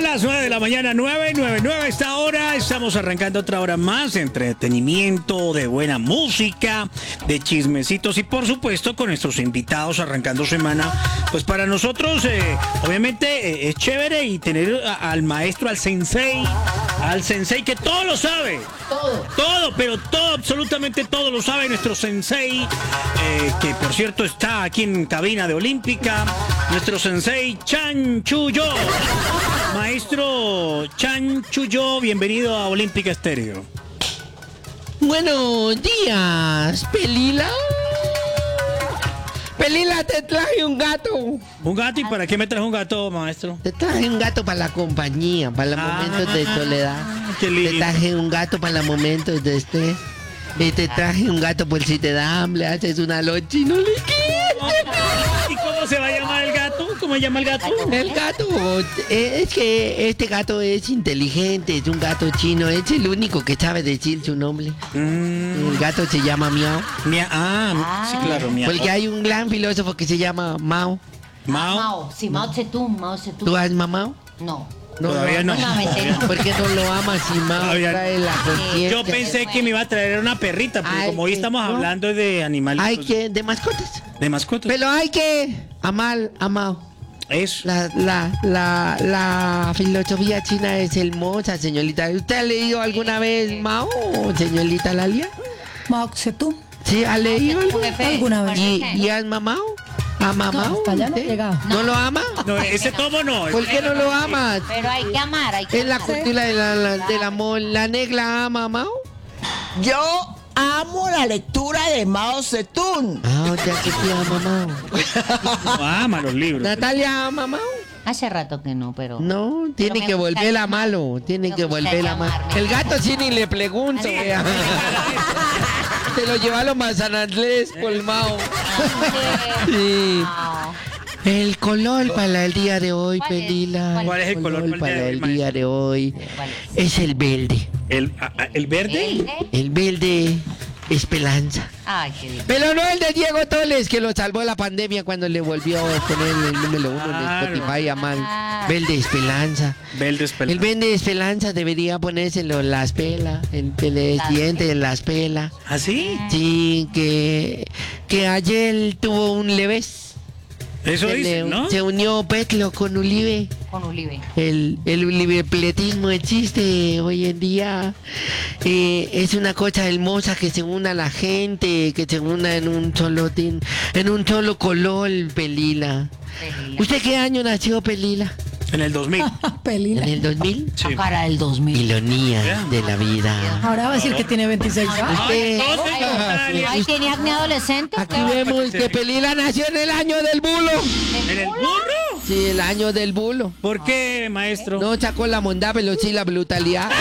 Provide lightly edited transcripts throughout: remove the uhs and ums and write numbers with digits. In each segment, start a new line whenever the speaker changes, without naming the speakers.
las 9 de la mañana, 9:99 esta hora. Estamos arrancando otra hora más de entretenimiento, de buena música, de chismecitos y por supuesto con nuestros invitados arrancando semana. Pues para nosotros, obviamente, es chévere y tener al maestro, al sensei que todo lo sabe. Todo, pero todo, absolutamente todo lo sabe nuestro sensei, que por cierto está aquí en cabina de Olímpica, nuestro sensei Chan Chuyo. Maestro Chan Chuyo, bienvenido a Olímpica Estéreo.
Buenos días, Pelila. Pelila, te traje un gato.
¿Un gato? ¿Y para qué me trajo un gato, maestro?
Te traje un gato para la compañía, para los momentos de soledad.
Qué lindo.
Te traje un gato para los momentos de estrés. Y te traje un gato por si te da hambre, haces una locha y no le quieres.
¿Y cómo se va a llamar el gato? ¿Cómo se llama el gato?
El gato, es que este gato es inteligente, es un gato chino, es el único que sabe decir su nombre. El gato se llama Miao.
Sí, claro, Miao.
Porque hay un gran filósofo que se llama Mao.
Mao.
Sí, Mao Zedong.
¿Tú has mamado?
No.
Todavía no.
¿Por qué no lo amas si Mao
Todavía no.
trae la conciencia?
Yo pensé que me iba a traer una perrita, pero como hoy estamos hablando de animales.
De mascotas.
De mascotas.
Pero hay que amar a Mao.
Eso.
La filosofía china es hermosa, señorita. ¿Usted ha leído alguna vez Mao, señorita Lalia?
Mao Zedong.
¿Sí? ¿Ha leído
alguna vez?
¿Y has mamado? ¿Ha mamado?
hasta allá no he llegado.
¿No lo ama?
No, ese tomo no.
¿Por qué no lo amas?
Pero hay que amar,
Es la cultura del amor. ¿La negra ama a Mao?
Yo amo la lectura de Mao Zedong.
Ya que te ama Mao.
No ama los libros.
¿Natalia ama a Mao?
Hace rato que no, pero...
No, tiene
me
que
gustaría
volverla
amar.
malo. Tiene
Me
que volverla
gustaría
malo.
amarme.
El gato sí ni le pregunto. vea. Se lo lleva a los Manzanares por Mao. Sí. El color para el día de hoy,
¿Cuál es?
Pelila.
¿Cuál es el color
para el día de hoy? Es el verde.
¿El verde?
El verde Esperanza.
Ay, qué bien.
Pero no el de Diego Toles, que lo salvó la pandemia cuando le volvió a poner el número 1
Claro.
de Spotify a mal. Verde Esperanza.
Verde
El verde Esperanza debería ponérselo en las pelas, el presidente en las pelas.
¿Ah, sí?
Sí, que ayer tuvo un levés.
Eso dicen, ¿no?
Se unió Petlo con Ulibe.
Con Ulibe.
El ulibepletismo existe hoy en día. Es una cosa hermosa que se una la gente, que se una en un solo color, Pelila. ¿Usted qué año nació, Pelila?
En el 2000.
Pelila.
¿En el 2000?
Sí.
Para el 2000.
Ironía de la vida.
Ahora va a decir que tiene 26 años.
Usted-
Ay, ¿tiene acné adolescente?
Aquí vemos que Pelila nació en el año del bulo.
¿En el burro?
Sí, el año del bulo.
¿Por qué, maestro?
No sacó la mondá, pero sí la brutalidad.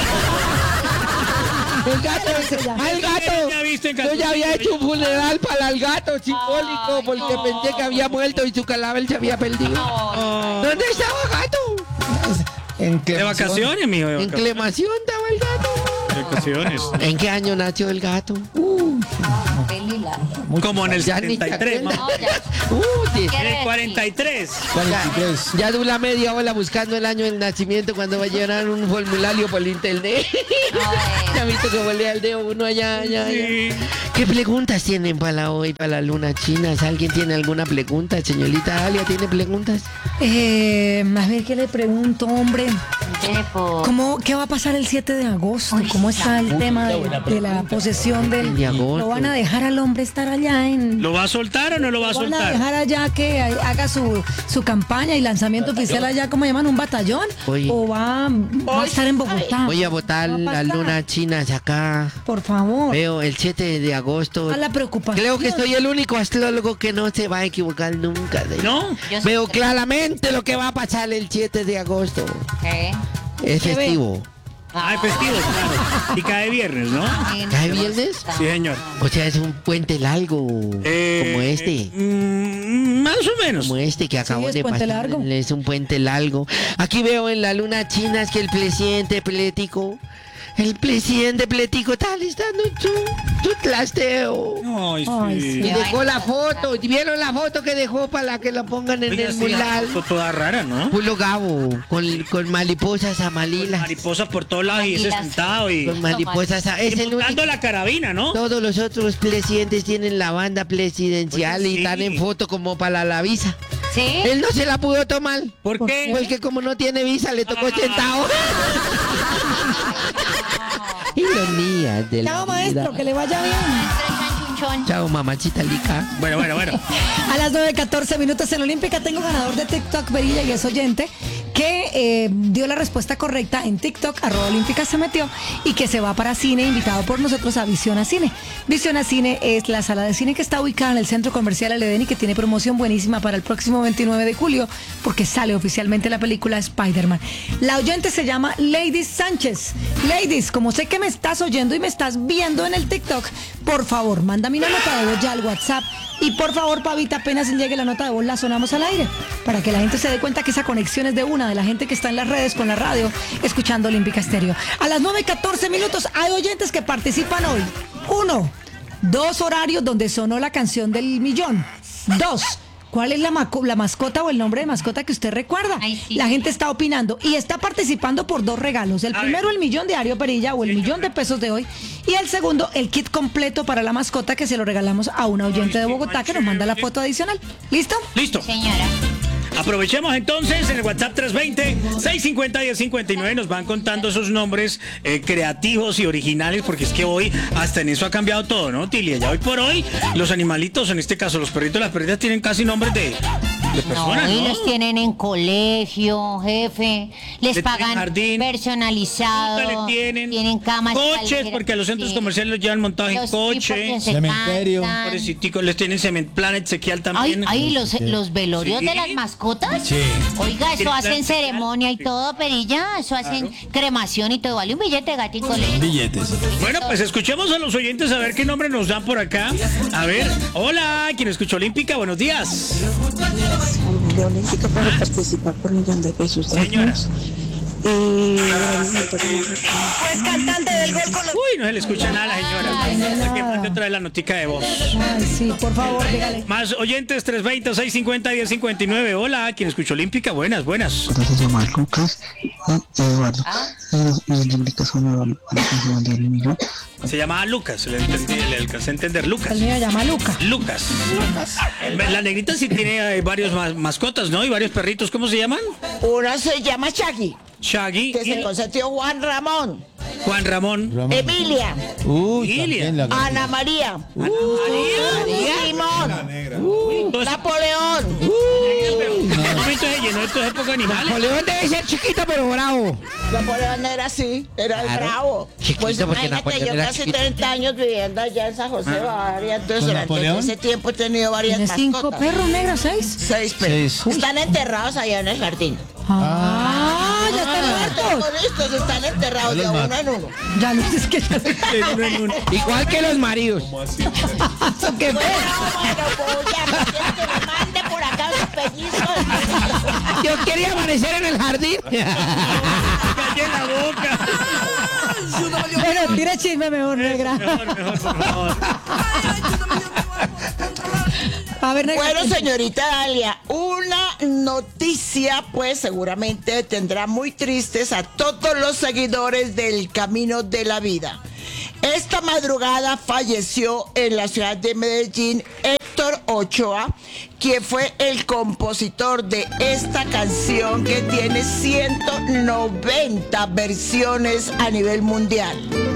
El gato, al gato.
Ya viste en
Yo ya había hecho un funeral para el gato simbólico
Ay,
porque
no.
pensé que había muerto y su cadáver se había perdido. ¿Dónde estaba gato?
De vacaciones, mijo. De
En
vacaciones.
Clemación estaba el gato.
De vacaciones.
¿En qué año nació el gato?
Pelila.
Como en el
Ya ni te
73,
acuerdas.
ma.
No, ya.
Sí.
En el 43.
Ya dura media hora buscando el año del nacimiento cuando va a llenar un formulario por internet. Ya visto que volea el dedo uno allá.
Sí.
¿Qué preguntas tienen para hoy, para la luna china? ¿Alguien tiene alguna pregunta? Señorita Dalia, ¿tiene preguntas?
A ver, ¿qué le pregunto, hombre? ¿Qué va a pasar el 7 de agosto? ¿Cómo está el tema de la posesión del...
De agosto.
¿Lo van a dejar al hombre estar allá en...
¿Lo va a soltar o no lo va a
¿Lo van a
soltar?
dejar allá que haga su campaña y lanzamiento oficial allá, como llaman, un batallón?
Oye.
¿O va a estar en Bogotá?
Voy a votar
¿Qué va a
las
pasar?
lunas chinas acá.
Por favor.
Veo el 7 de agosto.
A la preocupación.
Creo que soy el único astrólogo que no se va a equivocar nunca.
¿No?
Veo claramente lo que va a pasar el 7 de agosto.
¿Qué?
Es
¿Qué ve?
festivo.
Ah, es festivo, claro. Y cae viernes, ¿no?
¿Cae viernes?
Sí, señor.
O sea, es un puente largo como este.
Más o menos.
Como este que acabó
es
de
puente
pasar.
largo.
Es un puente largo. Aquí veo en la luna china es que el presidente político El presidente Pletico está listando su trasteo.
Ay,
Ay,
sí.
sí.
Y dejó la foto. ¿Vieron la foto que dejó para que la pongan en
Oiga,
el
sí,
mural?
foto toda rara, ¿no?
Pulo Gabo, con mariposas amalilas.
Mariposas por todos lados y ese
Águilas.
sentado y
Con mariposas. Es el
montando
único.
la carabina, ¿no?
Todos los otros presidentes tienen la banda presidencial
Oye,
y
sí.
están en foto como para la visa.
¿Sí?
Él no se la pudo tomar.
¿Por qué?
Pues que como no tiene visa, le tocó sentado. Ironías de la
Chao,
vida.
maestro, que le vaya bien.
Chunchón.
Chao, mamachita lica.
Bueno.
A las 9:14 minutos en Olímpica tengo ganador de TikTok, Verilla, y es oyente que dio la respuesta correcta en TikTok, @Olímpica se metió, y que se va para cine, invitado por nosotros a Visiona Cine. Visiona Cine es la sala de cine que está ubicada en el Centro Comercial El Edén y que tiene promoción buenísima para el próximo 29 de julio, porque sale oficialmente la película Spider-Man. La oyente se llama Ladies Sánchez. Ladies, como sé que me estás oyendo y me estás viendo en el TikTok, por favor, mándame una nota de voz ya al WhatsApp. Y por favor, Pavita, apenas llegue la nota de voz, la sonamos al aire, para que la gente se dé cuenta que esa conexión es de una, de la gente que está en las redes con la radio, escuchando Olímpica Estéreo. A las 9:14 minutos hay oyentes que participan hoy. 1, 2 horarios donde sonó la canción del millón. 2, ¿cuál es la mascota o el nombre de mascota que usted recuerda?
Ay, sí.
La gente está opinando y está participando por 2 regalos. El
A
primero,
ver.
el millón de Ario Perilla o el millón de pesos de hoy. Y el segundo, el kit completo para la mascota que se lo regalamos a una oyente de Bogotá que nos manda la foto adicional. ¿Listo?
Listo.
Señora.
Aprovechemos entonces en el WhatsApp 320-650-1059 nos van contando esos nombres creativos y originales, porque es que hoy hasta en eso ha cambiado todo, ¿no, Tilia? Ya hoy por hoy los animalitos, en este caso los perritos, las perritas tienen casi nombres de personas,
No, y
¿no?
los tienen en colegio, jefe. Les
Le tienen
pagan
jardín,
personalizado.
le tienen
camas.
coches,
caleras,
porque a los centros
sí.
comerciales los llevan montados en
Los tipos
coche.
que se
Cementerio.
cansan.
Pobreciticos, les tienen Cement Planet Sequial
Ay,
también.
los velorios
Sí.
de las mascotas.
Sí.
Oiga, eso
Tienen
hacen
plan
ceremonia y
sí.
todo, Perilla. Eso hacen cremación y todo. Vale un billete, gatico.
Billetes.
Bueno, pues escuchemos a los oyentes a ver qué nombre nos dan por acá. A ver, hola, quien escuchó Olímpica, buenos días.
De Olímpica para participar por $1.000.000.
Señora.
Pues cantante del gol con los...
Uy, no se le escucha nada a la señora. Hasta que mande otra vez la notica de voz.
Ay, sí, por favor, dígale.
Más oyentes, 320-650-1059. Hola, quien escuchó Olímpica, buenas.
Se llama Lucas y Eduardo. Y Olímpica sonó la canción del millón.
Se llamaba Lucas, le alcancé a entender, Lucas.
El mío se llama Luca.
Lucas. La negrita sí tiene varios mascotas, ¿no? Y varios perritos, ¿cómo se llaman?
Uno se llama Shaggy,
Shaggy
que se
y
consentió Juan Ramón,
Juan Ramón.
Emilia,
Uy,
Ilia.
también la
Ana María, Simón,
Entonces,
Napoleón.
en un momento se llenó de toda época animales.
Napoleón debe ser chiquito pero bravo.
Napoleón era así, era el
Claro.
bravo.
Chiquito,
Pues
porque
imagínate,
Napoleón
yo
era
casi
chiquito.
30 años viviendo allá en San José Bavaria, entonces
¿Con
durante
Napoleón?
ese tiempo he tenido varias
Tiene 5
mascotas.
perros, negra, 6.
6 perros. Están enterrados allá en el jardín.
Ah, ya están
Todos
muertos.
estos están enterrados de uno en uno.
Ya no es que ya se...
Igual que los maridos.
¿Eso qué fue?
Bueno, pues ya, ¿me quieres que me mande por acá unos pellizcos?
Yo quería amanecer en el jardín.
¡Calle la boca!
Bueno, tira chisme mejor, negra.
Mejor, por favor.
A ver, negra.
Bueno, señorita Dalia, una noticia pues seguramente tendrá muy tristes a todos los seguidores del Camino de la Vida. Esta madrugada falleció en la ciudad de Medellín Héctor Ochoa, quien fue el compositor de esta canción que tiene 190 versiones a nivel mundial.